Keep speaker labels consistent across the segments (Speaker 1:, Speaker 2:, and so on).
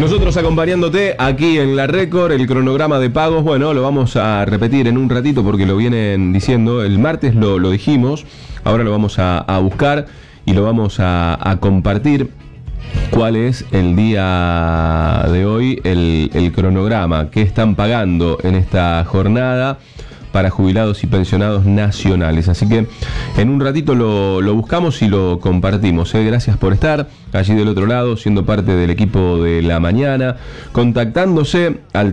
Speaker 1: Nosotros acompañándote aquí en La Récord, el cronograma de pagos, bueno, lo vamos a repetir en un ratito porque lo vienen diciendo. El martes lo dijimos, ahora lo vamos a buscar y lo vamos a compartir. ¿Cuál es el día de hoy, el cronograma? ¿Qué están pagando en esta jornada para jubilados y pensionados nacionales? Así que en un ratito lo buscamos y lo compartimos. Gracias por estar allí del otro lado, siendo parte del equipo de la mañana, contactándose al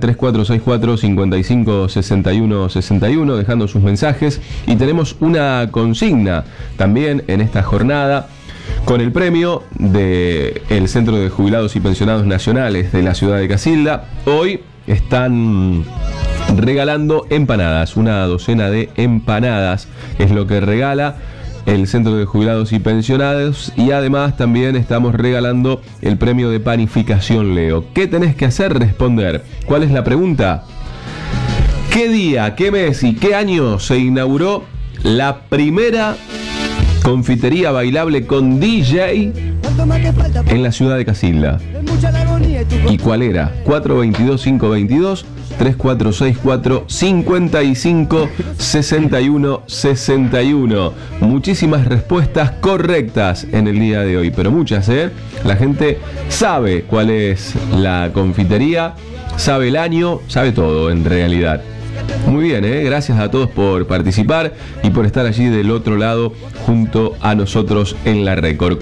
Speaker 1: 3464-556161, dejando sus mensajes. Y tenemos una consigna también en esta jornada, con el premio del Centro de Jubilados y Pensionados Nacionales de la ciudad de Casilda. Hoy están regalando empanadas, una docena de empanadas es lo que regala el Centro de Jubilados y Pensionados, y además también estamos regalando el premio de panificación Leo. ¿Qué tenés que hacer? Responder. ¿Cuál es la pregunta? ¿Qué día, qué mes y qué año se inauguró la primera confitería bailable con DJ en la ciudad de Casilda? ¿Y cuál era? 422-522, 3464-556161. Muchísimas respuestas correctas en el día de hoy, pero muchas, La gente sabe cuál es la confitería, sabe el año, sabe todo en realidad. Muy bien, gracias a todos por participar y por estar allí del otro lado junto a nosotros en La Récord.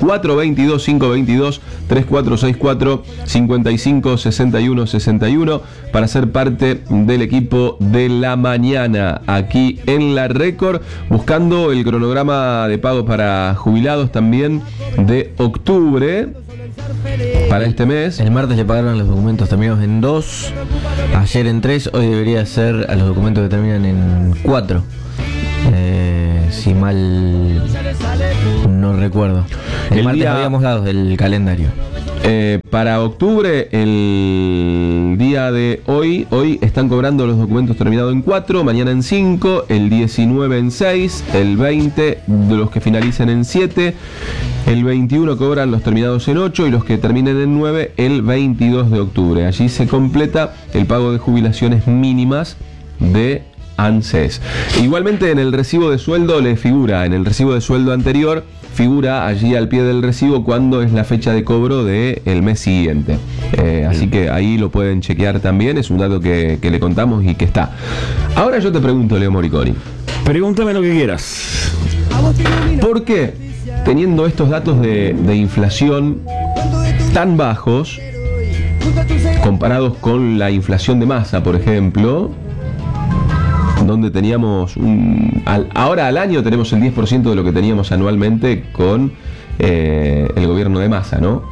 Speaker 1: 422-522-3464-556161 para ser parte del equipo de la mañana aquí en La Récord, buscando el cronograma de pago para jubilados también de octubre. Para este mes.
Speaker 2: El martes le pagaron los documentos terminados en 2, ayer en 3, hoy debería ser a los documentos que terminan en 4. Si mal no recuerdo. El martes habíamos dado del calendario.
Speaker 1: Para octubre, el día de hoy están cobrando los documentos terminados en 4, mañana en 5, el 19 en 6, el 20 de los que finalicen en 7, el 21 cobran los terminados en 8 y los que terminen en 9 el 22 de octubre. Allí se completa el pago de jubilaciones mínimas de ANSES. Igualmente en el recibo de sueldo le figura, en el recibo de sueldo anterior, figura allí al pie del recibo cuándo es la fecha de cobro del mes siguiente. Así que ahí lo pueden chequear también, es un dato que le contamos y que está. Ahora yo te pregunto, Leo Moriconi.
Speaker 3: Pregúntame lo que quieras.
Speaker 1: ¿Por qué, teniendo estos datos de inflación tan bajos, comparados con la inflación de masa, por ejemplo, donde teníamos ahora al año tenemos el 10% de lo que teníamos anualmente con el gobierno de Massa, ¿no?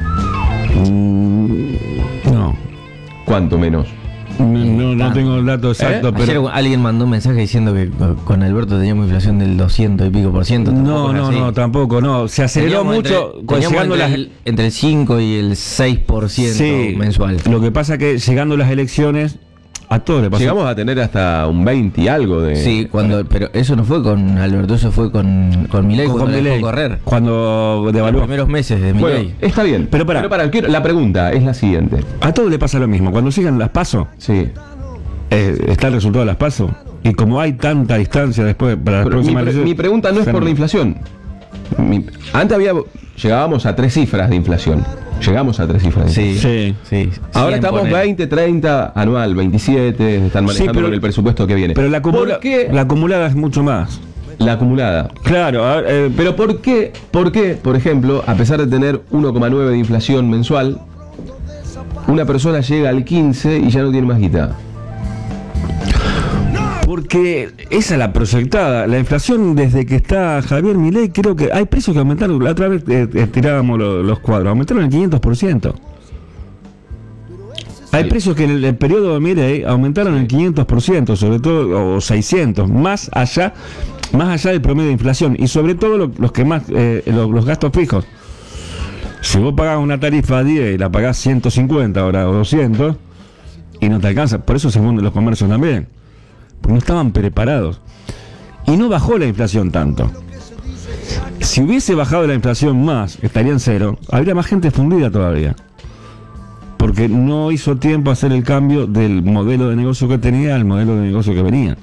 Speaker 3: No.
Speaker 1: ¿Cuánto menos?
Speaker 3: No tengo el dato exacto, pero...
Speaker 2: Ayer alguien mandó un mensaje diciendo que con Alberto teníamos inflación del 200 y pico por ciento.
Speaker 3: No, tampoco, no. Se aceleró mucho llegando
Speaker 2: entre el 5 y el 6% mensual.
Speaker 3: Lo que pasa que llegando las elecciones, a todos le pasó.
Speaker 1: Llegamos a tener hasta un 20 y algo de...
Speaker 2: Sí, pero eso no fue con Alberto, eso fue con Milei cuando dejó correr.
Speaker 3: Cuando devaluó.
Speaker 2: Los primeros meses de Milei.
Speaker 1: Bueno, está bien. Pero la pregunta es la siguiente.
Speaker 3: A todos le pasa lo mismo. Cuando llegan las PASO, está el resultado de las PASO. Y como hay tanta distancia después para las próximas elecciones...
Speaker 1: Mi pregunta no es por la inflación. Antes llegábamos a 3 cifras de inflación. Llegamos a 3 cifras.
Speaker 2: Sí.
Speaker 1: Ahora estamos 20, 30, anual, 27, están manejando con el presupuesto que viene.
Speaker 3: Pero la acumulada es mucho más.
Speaker 1: La acumulada.
Speaker 3: Claro.
Speaker 1: Pero ¿por qué, por ejemplo, a pesar de tener 1,9 de inflación mensual, una persona llega al 15 y ya no tiene más guita?
Speaker 3: Porque esa es la proyectada. La inflación desde que está Javier Milei, creo que hay precios que aumentaron. La otra vez tirábamos los cuadros, aumentaron el 500%. Hay precios que en el periodo de Milei aumentaron el 500%, sobre todo, o 600, más allá del promedio de inflación. Y sobre todo los que más, los gastos fijos. Si vos pagás una tarifa 10 y la pagás 150 ahora o 200, y no te alcanza, por eso se hunden los comercios también. Porque no estaban preparados. Y no bajó la inflación tanto. Si hubiese bajado la inflación más, estaría en 0, habría más gente fundida todavía. porque no hizo tiempo a hacer el cambio del modelo de negocio que tenía al modelo de negocio que venía.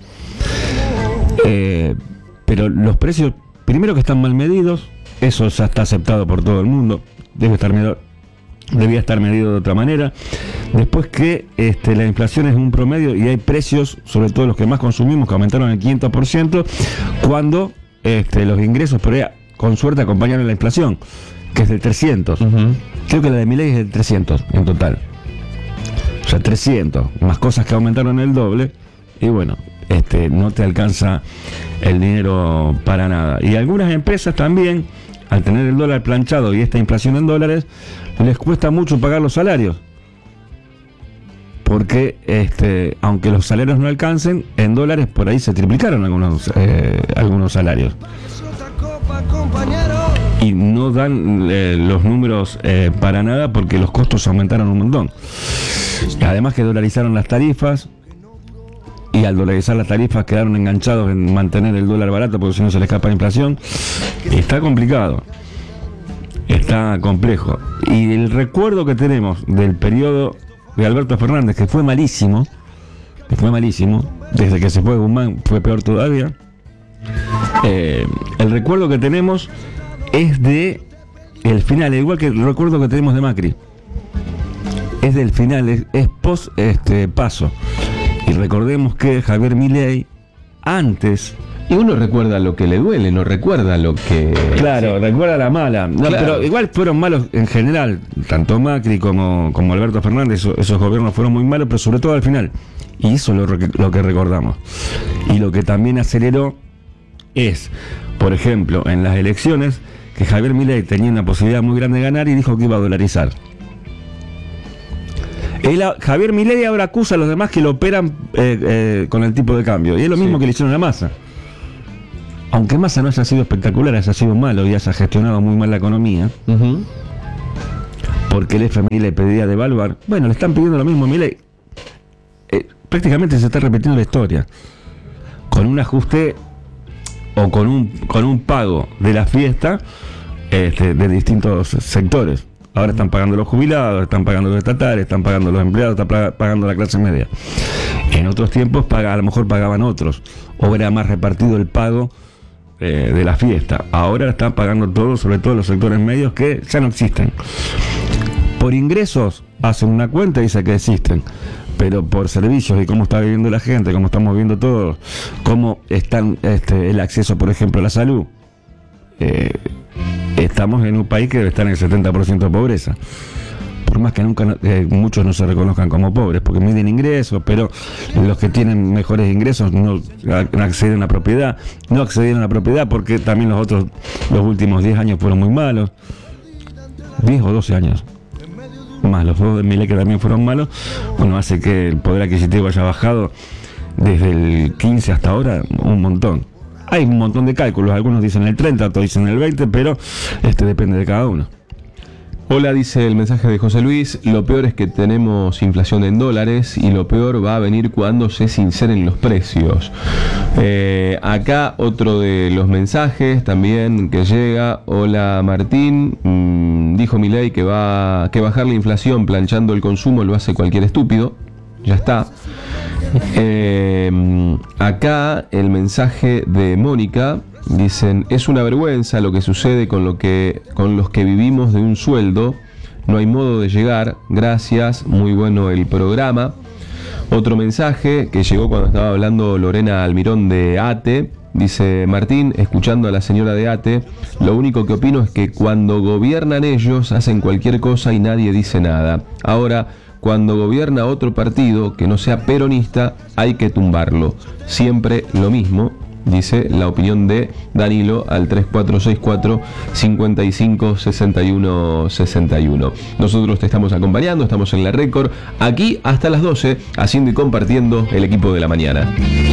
Speaker 3: Pero los precios, primero que están mal medidos, eso ya está aceptado por todo el mundo, debía estar medido de otra manera. Después que la inflación es un promedio y hay precios, sobre todo los que más consumimos, que aumentaron el 500%, cuando los ingresos por ahí, con suerte acompañaron la inflación, que es del 300. Creo que la de Milei es del 300 en total. O sea, 300, más cosas que aumentaron el doble, y bueno, no te alcanza el dinero para nada. Y algunas empresas también, al tener el dólar planchado y esta inflación en dólares, les cuesta mucho pagar los salarios. Porque aunque los salarios no alcancen, en dólares por ahí se triplicaron algunos salarios. Y no dan los números para nada, porque los costos aumentaron un montón. Además que dolarizaron las tarifas, y al dolarizar las tarifas quedaron enganchados en mantener el dólar barato, porque si no se le escapa la inflación. Está complicado, está complejo. Y el recuerdo que tenemos del periodo de Alberto Fernández, que fue malísimo, desde que se fue Guzmán fue peor todavía. El recuerdo que tenemos es de el final, igual que el recuerdo que tenemos de Macri, es del final, es post paso. Y recordemos que Javier Milei antes,
Speaker 1: y uno recuerda lo que le duele, no recuerda lo que...
Speaker 3: Claro, recuerda la mala. No, claro. Pero igual fueron malos en general, tanto Macri como Alberto Fernández, esos gobiernos fueron muy malos, pero sobre todo al final. Y eso es lo que recordamos. Y lo que también aceleró es, por ejemplo, en las elecciones, que Javier Milei tenía una posibilidad muy grande de ganar y dijo que iba a dolarizar. Javier Milei ahora acusa a los demás que lo operan con el tipo de cambio. Y es lo mismo que le hicieron a Massa. Aunque Massa no haya sido espectacular, haya sido malo y haya gestionado muy mal la economía, porque el FMI le pedía devaluar. Bueno, le están pidiendo lo mismo a Milei. Prácticamente se está repitiendo la historia. Con un ajuste o con un pago de la fiesta de distintos sectores. Ahora están pagando los jubilados, están pagando los estatales, están pagando los empleados, está pagando la clase media. En otros tiempos a lo mejor pagaban otros, o era más repartido el pago de la fiesta. Ahora están pagando todos, sobre todo los sectores medios, que ya no existen. Por ingresos hacen una cuenta y dice que existen, pero por servicios y cómo está viviendo la gente, cómo estamos viviendo todos, cómo están el acceso, por ejemplo, a la salud, estamos en un país que debe estar en el 70% de pobreza. Por más que nunca muchos no se reconozcan como pobres, porque miden ingresos, pero los que tienen mejores ingresos no acceden a la propiedad. No accedieron a la propiedad porque también los últimos 10 años fueron muy malos. 10 o 12 años. Más los dos de Milei que también fueron malos. Bueno, hace que el poder adquisitivo haya bajado desde el 15 hasta ahora un montón. Hay un montón de cálculos, algunos dicen el 30, otros dicen el 20, pero depende de cada uno.
Speaker 1: Hola, dice el mensaje de José Luis, lo peor es que tenemos inflación en dólares y lo peor va a venir cuando se sinceren los precios. Acá otro de los mensajes también que llega. Hola Martín, dijo Milei que bajar la inflación planchando el consumo lo hace cualquier estúpido. Ya está. Acá el mensaje de Mónica, dicen, es una vergüenza lo que sucede con los que vivimos de un sueldo, no hay modo de llegar, gracias, muy bueno el programa. Otro mensaje que llegó cuando estaba hablando Lorena Almirón de ATE, dice Martín, escuchando a la señora de ATE, lo único que opino es que cuando gobiernan ellos hacen cualquier cosa y nadie dice nada. Ahora, cuando gobierna otro partido que no sea peronista, hay que tumbarlo. Siempre lo mismo, dice la opinión de Danilo al 3464-556161. Nosotros te estamos acompañando, estamos en La Récord, aquí hasta las 12, haciendo y compartiendo el equipo de la mañana.